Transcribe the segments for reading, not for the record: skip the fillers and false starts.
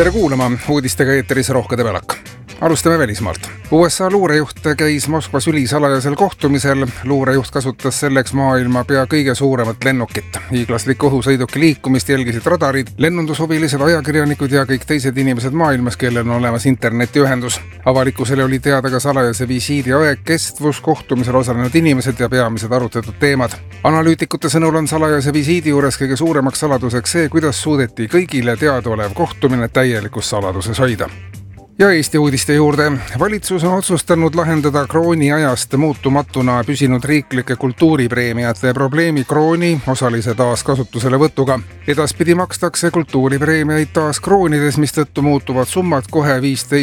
Tere kuulama, uudistega eeteris Rohke Debelak. Alustame välismaalt. USA luurejuht käis Moskvas ülisalajasel kohtumisel. Luurejuht kasutas selleks maailma pea kõige suuremat lennukit. Hiiglasliku õhusõiduki liikumist jälgisid radarid, lennundushuvilised, ajakirjanikud ja kõik teised inimesed maailmas, kellel on olemas internetiühendus. Avalikkusele oli teada ka salajase visiidi aeg, kestvus, kohtumisel osalenud inimesed ja peamised arutatud teemad. Analüütikute sõnul on salajase visiidi juures kõige suuremaks saladuseks see, kuidas suudeti kõigile teadaolev kohtumine täielikus saladuses hoida. Ja Eesti uudiste juurde. Valitsus on otsustanud lahendada krooni ajast muutumatuna püsinud riiklike kultuuripreemiate probleemi krooni osalise taaskasutusele võtuga. Edaspidi makstakse kultuuripreemiaid taas kroonides, mistõttu muutuvad summad kohe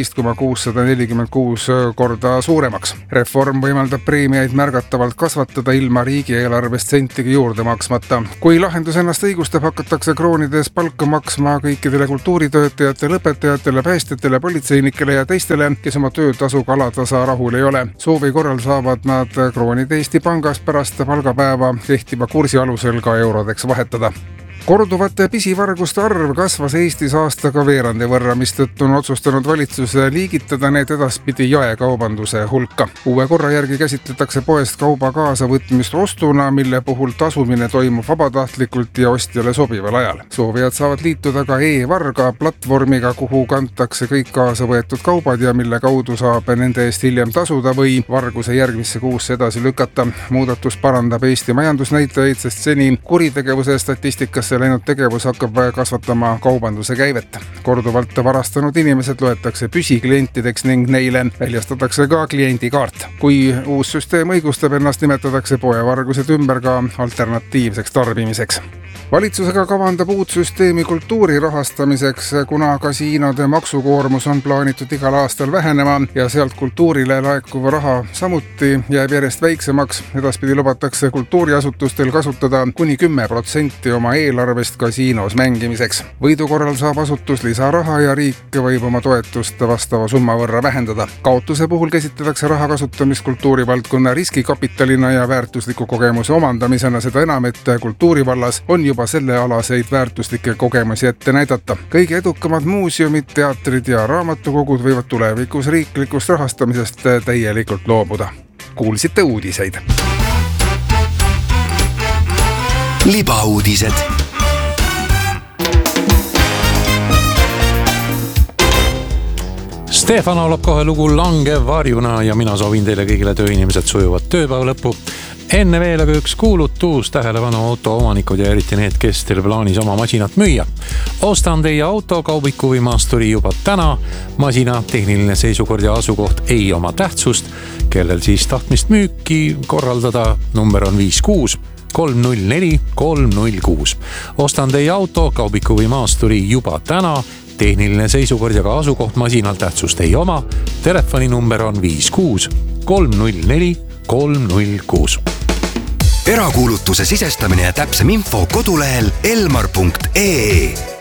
15,646 korda suuremaks. Reform võimaldab preemiaid märgatavalt kasvatada ilma riigieelarvest sentigi juurde maksmata. Kui lahendus ennast õigustab, hakatakse kroonides palka maksma kõikidele kultuuritöötajatele, õpetajatele, päästjatele, politseinikele ja teistele, kes oma töötasuga alatasa rahul ei ole. Soovi korral saavad nad kroonid Eesti Pangas pärast palgapäeva kehtiva kursi alusel ka eurodeks vahetada. Korduvate pisivarguste arv kasvas Eestis aastaga veerandi võrra, mistõttu on otsustanud valitsus liigitada need edaspidi jaekaubanduse hulka. Uue korra järgi käsitletakse poest kauba kaasavõtmist ostuna, mille puhul tasumine toimub vabatahtlikult ja ostjale sobival ajal. Soovijad saavad liituda ka e-varga platvormiga, kuhu kantakse kõik kaasa võetud kaubad ja mille kaudu saab nende eest hiljem tasuda või varguse järgmisse kuusse edasi lükata. Muudatus parandab Eesti majandusnäitajaid, sest seni kuritegevuse statistikasse läinud tegevus hakkab kasvatama kaubanduse käivet. Korduvalt varastanud inimesed loetakse püsiklientideks ning neile väljastatakse ka kliendikaart. Kui uus süsteem õigustab ennast, nimetatakse poevargused ümber ka alternatiivseks tarbimiseks. Valitsusega kavandab uut süsteemi kultuuri rahastamiseks, kuna kasiinode maksukoormus on plaanitud igal aastal vähenema ja sealt kultuurile laekuv raha samuti jääb järjest väiksemaks. Edaspidi lubatakse kultuuriasutustel kasutada kuni 10% oma eelarvest kasiinos mängimiseks. Võidu korral saab asutus lisaraha ja riik võib oma toetust vastava summa võrra vähendada. Kaotuse puhul käsitletakse raha kasutamist kultuurivaldkonna riskikapitalina ja väärtusliku kogemuse omandamisena, seda enam, et kultuurivallas on juba sellealaseid väärtuslikke kogemusi ette näidata. Kõige edukamad muuseumid, teatrid ja raamatukogud võivad tulevikus riiklikust rahastamisest täielikult loobuda. Kuulsite uudiseid. Libauudised. Stefan laulab kohe lugu Langev varjuna ja mina soovin teile kõigile tööinimesed sujuvat tööpäeva lõppu. Enne veel aga üks kuulutus, tähelepanu auto omanikud ja eriti need, kes teil plaanis oma masinat müüa. Ostan teie auto kaubiku või maasturi juba täna. Masina tehniline seisukord ja asukoht ei oma tähtsust. Kellel siis tahtmist müüki korraldada, number on 56 304 306. Ostan teie auto kaubiku või maasturi juba täna. Tehniline seisukord ja ka asukoht masinal tähtsust ei oma. Telefoninumber on 56 304 306. Erakuulutuse sisestamine ja täpsem info kodulehel elmar.ee.